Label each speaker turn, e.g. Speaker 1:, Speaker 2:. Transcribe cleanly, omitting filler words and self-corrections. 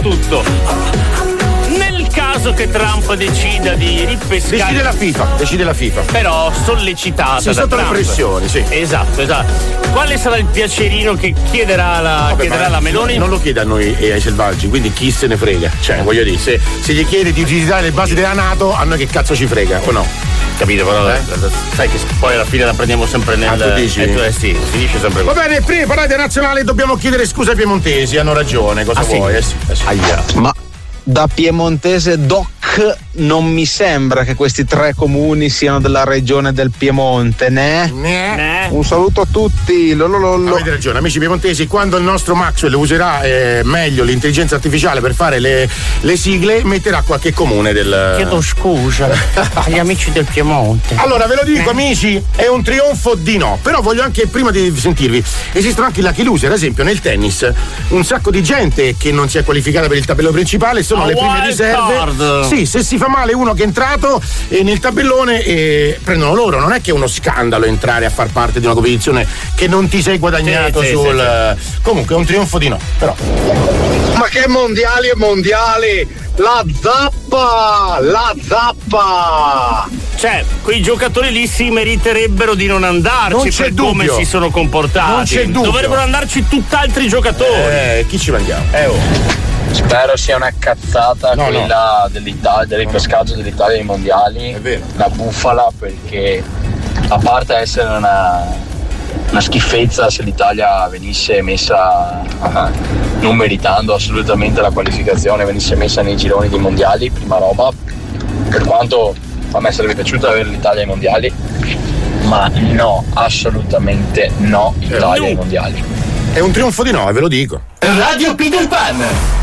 Speaker 1: soprattutto nel caso che Trump decida di ripescare.
Speaker 2: Decide la FIFA.
Speaker 1: Però sollecitata da
Speaker 2: sotto
Speaker 1: Trump.
Speaker 2: le pressioni, sì.
Speaker 1: Esatto. Quale sarà il piacerino che chiederà la Meloni?
Speaker 2: Non lo chiede a noi e ai selvaggi, quindi chi se ne frega. Cioè, voglio dire, se gli chiede di utilizzare le basi della NATO, a noi che cazzo ci frega, o no?
Speaker 1: Capito, però sai che poi alla fine la prendiamo sempre nel.
Speaker 2: Tu dici?
Speaker 1: Sì, finisce sempre così.
Speaker 2: Va bene, prima di parlare dei nazionali dobbiamo chiedere scusa ai piemontesi, hanno ragione, cosa vuoi?
Speaker 1: Sì.
Speaker 2: Aia.
Speaker 3: Ma da piemontese doc non mi sembra che questi 3 comuni siano della regione del Piemonte, né? Un saluto a tutti, lololollo.
Speaker 2: Avete ragione, amici piemontesi, quando il nostro Maxwell userà meglio l'intelligenza artificiale per fare le sigle, metterà qualche comune del.
Speaker 1: Chiedo scusa agli amici del Piemonte.
Speaker 2: Allora ve lo dico, amici, è un trionfo di no, però voglio anche, prima di sentirvi, esistono anche i lucky loser, ad esempio nel tennis un sacco di gente che non si è qualificata per il tabellone principale, sono le prime riserve. Sì, se si fa male uno che è entrato nel tabellone prendono loro. Non è che è uno scandalo entrare a far parte di una competizione che non ti sei guadagnato sul. Comunque è un trionfo di no, però.
Speaker 4: Ma che mondiali e mondiali! La zappa!
Speaker 1: Cioè, quei giocatori lì si meriterebbero di non andarci per come si sono comportati.
Speaker 2: Non c'è dubbio.
Speaker 1: Dovrebbero andarci tutt'altri giocatori.
Speaker 2: Chi ci mandiamo?
Speaker 5: Spero sia una cazzata quella dell'Italia, del ripescaggio dell'Italia ai mondiali.
Speaker 2: È vero.
Speaker 5: La bufala, perché a parte essere una schifezza, se l'Italia venisse messa, non meritando assolutamente la qualificazione, venisse messa nei gironi dei mondiali, prima roba, per quanto a me sarebbe piaciuto avere l'Italia ai mondiali, ma no, assolutamente no, Italia ai mondiali.
Speaker 2: È un trionfo di no, ve lo dico.
Speaker 6: Radio Peter Pan.